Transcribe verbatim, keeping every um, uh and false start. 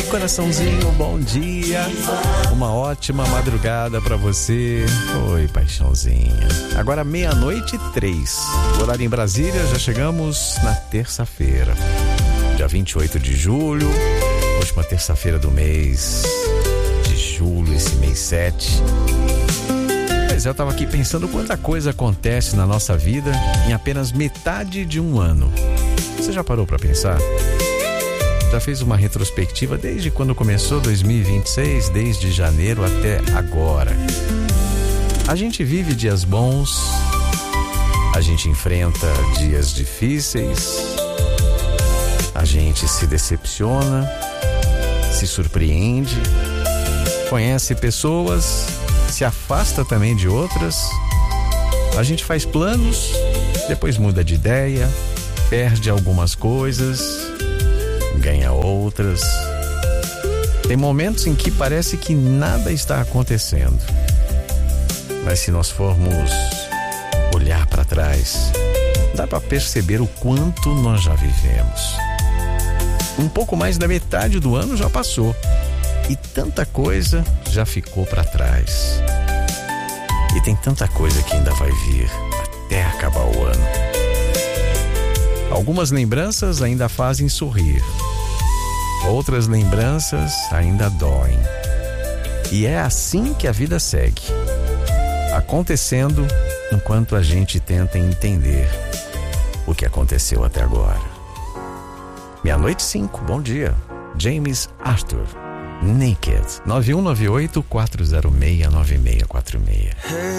coraçãozinho, bom dia. Uma ótima madrugada pra você. Oi, paixãozinha. Agora meia-noite e três. Horário em Brasília, já chegamos na terça-feira. Dia vinte e oito de julho, última terça-feira do mês de julho, esse mês sete. Pois é, eu tava aqui pensando quanta coisa acontece na nossa vida em apenas metade de um ano. Você já parou pra pensar? Já fez uma retrospectiva desde quando começou dois mil e vinte e seis, desde janeiro até agora. A gente vive dias bons, a gente enfrenta dias difíceis, a gente se decepciona, se surpreende, conhece pessoas, se afasta também de outras. A gente faz planos, depois muda de ideia, perde algumas coisas, ganha outras. Tem momentos em que parece que nada está acontecendo. Mas se nós formos olhar para trás, dá para perceber o quanto nós já vivemos. Um pouco mais da metade do ano já passou e tanta coisa já ficou para trás. E tem tanta coisa que ainda vai vir até acabar o ano. Algumas lembranças ainda fazem sorrir. Outras lembranças ainda doem. E é assim que a vida segue, acontecendo enquanto a gente tenta entender o que aconteceu até agora. Meia-noite e cinco, bom dia. James Arthur, Naked. nove um nove oito, quatro zero seis, nove seis quatro seis.